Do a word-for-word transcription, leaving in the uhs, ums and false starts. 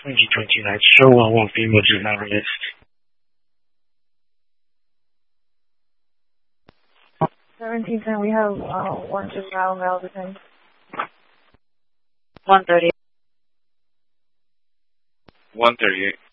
twenty twenty-nine, show one one female journalist. seventeen ten, we have uh, one juvenile male detained. one thirty. one thirty-eight.